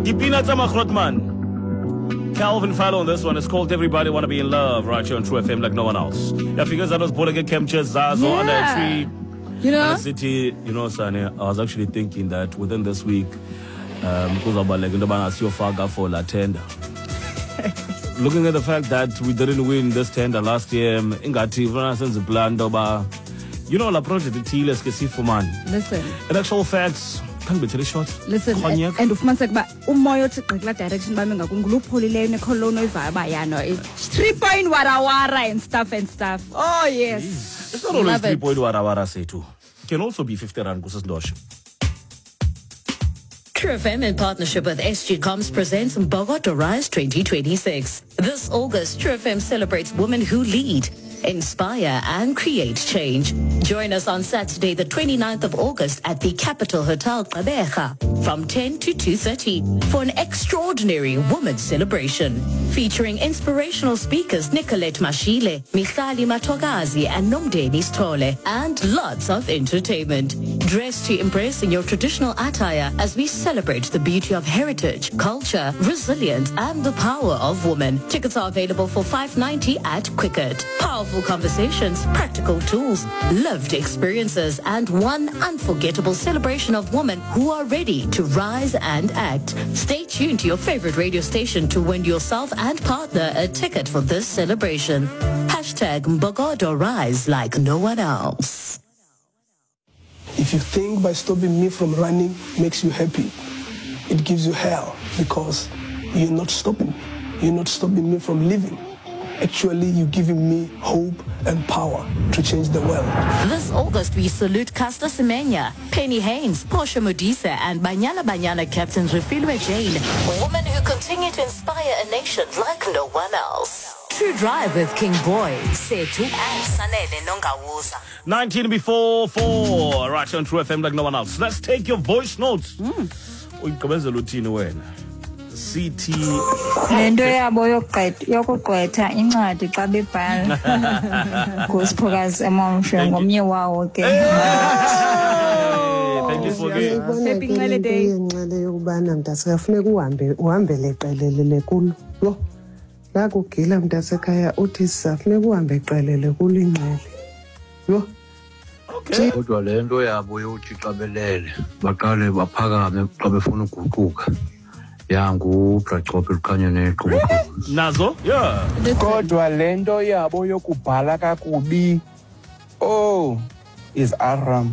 Peanuts Grootman. Calvin Fallow on this one. It's called Everybody Wanna Be in Love right here on True FM like no one else. Yeah, because I was born again, Kemche Zazo under a tree. You know? In the city, you know, Sane, I was actually thinking that within this week, because about like for La Tender. Looking at the fact that we didn't win this tender last year, ingati sense plan you know la project ithile sike sifumane. Listen. In actual facts, can't be too short. Listen, and ufumaniseka uba umoya othi gqikela direction bami ngakungula upholileyo nekholono ivayo uba yano 3 warawara and stuff. Oh yes. It's not always 3 warawara say too. It can also be 50 rand kusisindoshe. True FM in partnership with SG Comms presents Bogota Rise 2026. This August, True FM celebrates women who lead, inspire and create change. Join us on Saturday, the 29th of August at the Capital Hotel Gqeberha from 10 to 2:30 for an extraordinary women's celebration featuring inspirational speakers Nicolette Mashile, Michali Matogazi and Nomdeni Stole, and lots of entertainment. Dress to impress in your traditional attire as we celebrate the beauty of heritage, culture, resilience and the power of women. Tickets are available for $5.90 at Quicket. Powerful conversations, practical tools, lived experiences, and one unforgettable celebration of women who are ready to rise and act. Stay tuned to your favorite radio station to win yourself and partner a ticket for this celebration. #Mbogodo Rise like no one else. If you think by stopping me from running makes you happy, it gives you hell because you're not stopping me. You're not stopping me from living. Actually, you're giving me hope and power to change the world. This August, we salute Caster Semenya, Penny Haynes, Portia Modisa, and Banyana captain Refilwe Jane, women who continue to inspire a nation like no one else. True Drive with King Boy, Setu, and Sanele Nongawusa. 19 before 4, right on True FM like no one else. Let's take your voice notes. Uyigqibeza luthini wena? CT lento yabo yokugqwetha incwadi xa bebhala ngosiphokazi emomsho ngomnye wawo ke. Thank you for it. Happy Ngcele Day. Ngcele yokubana mntasefuneka uhambele qelele kulo. Yo. La kugila mntasekhaya uthi sisafuneka uhambe qelele kulo ingcele. Yo. Okay. Kodwa lento yabo yokuthi xabelele baqale baphakame xa befuna ukuguquka. Yangu Brachophe ukhanya neqhubu. Nazo? Yeah. Kodwa lento yabo yokubhala kakubi. Oh, is Aram.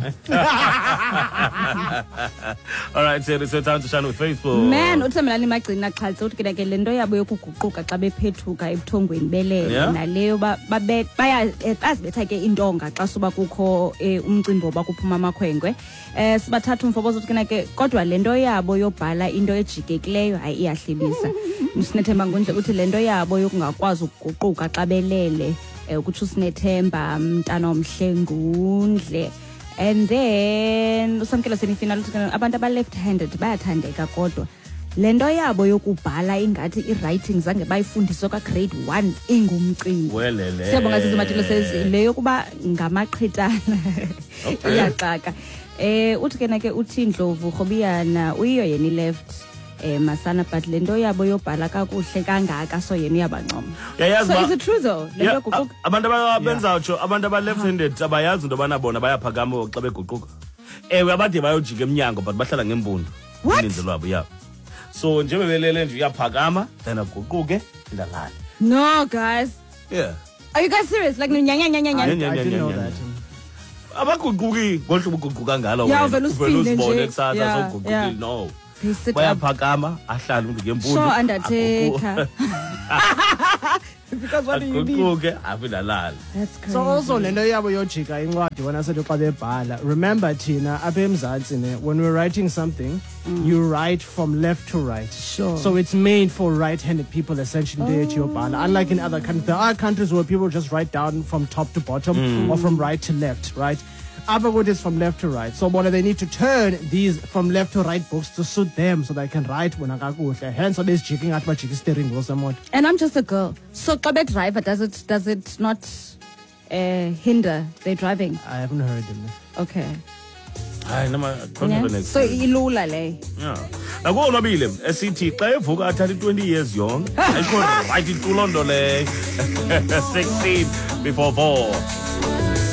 All right, so it's time to shine with Facebook. Man, utsemelani magcina xhalse uthi ke lento yabo yokuguquka xa bephethuka ebuthongweni belele naleyo bazibetha ke intonga xa suba kukho umcimbi oba kuphuma amakhwenkwe. Sibathatha umfobozo uthi ke kodwa lento yabo yobhala into ejikekileyo hayi iyahlebisa. Usinethemba ngonje uthi lento yabo yokungakwazi ukuguquka xa belele ukuthi usinethemba mntana omhle ngundle. And then usamkela semifinal abantu aba left handed bayathandeka kodwa lento yabo yokubhala ingathi iwriting zange bayifundiswa ka grade 1 ingumcimbi. Welele. Siyabonga sizimathilo sezile yokuba ngamaqhitana iyaxaka. Uthi ke uthi Ndlovu Khobiyana uyiyo yena left Masana but lento yabo yobhala kakuhle kangaka so yena uyabancoma. So is it true though? Lento guquka abantu abenza utsho abantu aba left handed abayazi into bana bona bayaphakama xa beguquka. Abade bayojika eminyango but bahlala ngembundu. Ininzi lwabo yeah. So njengoba belele nje uyaphakama then aguquke indalala. No guys. Yeah. Are you guys serious? Like nyanya. I didn't know that. Abaguquki ngohlobo uguquka ngalo wena. Vele usibone kusasa soguquki no. Bayaphakama ahlala umuntu ngempundu. So Undertaker. Because what do you need? That's crazy. So also lento yabo yojika incwadi when I said xa bebhala. Remember Tina apha eMzantsi when we're writing something you write from left to right. Sure. So it's made for right-handed people essentially unlike in other countries. There are countries where people just write down from top to bottom or from right to left, right? Abawood is from left to right. So what they need to turn these from left to right books to suit them so they can write when hence all this jigging at my steering wheel somewhat. And I'm just a girl. So Qabe driver does it not hinder their driving? I haven't heard them. Okay. Hayi nama So ilula le. Yeah. nakuonwabile esithi xa evuka athatha 20 years young ayikho right kuloo nto leyo 16 before 4